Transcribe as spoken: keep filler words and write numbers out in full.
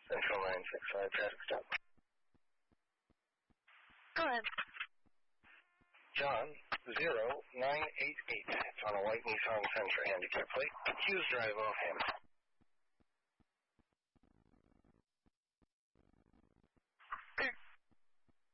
Central nine six five, traffic stop. Go ahead. John, zero nine eight eight. It's on a white Nissan Sentra handicap plate. Hughes Drive, offhand.